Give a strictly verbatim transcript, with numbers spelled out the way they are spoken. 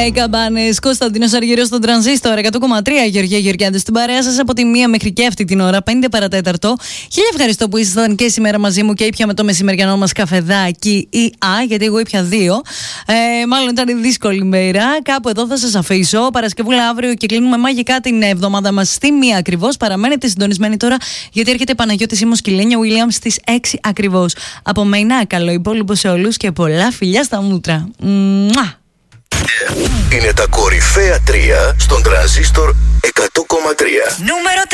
οι καμπάνες. Κωνσταντίνος Αργυρός στον Τρανζίστορ εκατό κόμμα τρία. Γεωργία Γεωργιάδη στην παρέα σας από τη μία μέχρι και αυτή την ώρα, πέντε παρατέταρτο. Χίλια ευχαριστώ που ήσασταν και σήμερα μαζί μου και ήπια με το μεσημεριανό μας καφεδάκι ή α, γιατί εγώ ήπια δύο. Ε, μάλλον ήταν δύσκολη μέρα. Κάπου εδώ θα σας αφήσω. Παρασκευούλα αύριο και κλείνουμε μαγικά την εβδομάδα μας στη μία ακριβώς. Παραμένετε συντονισμένοι τώρα, γιατί έρχεται η Παναγιώτη Σίμος Κιλένια Williams στις έξι ακριβώς. Από μεϊνά, καλό υπόλοιπο σε όλους και πολλά φιλιά στα μούτρα. Μουα! Είναι τα κορυφαία τρία στον Τρανζίστορ εκατό κόμμα τρία. Νούμερο τρία.